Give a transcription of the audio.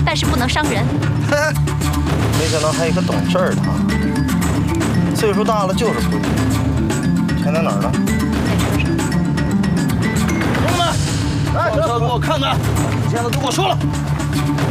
但是不能伤人。 没想到还有一个懂事儿的啊！岁数大了就是不一样。钱在哪儿呢？ 在车上。 兄弟们，来，上车给我看看，把你欠的都给我说了。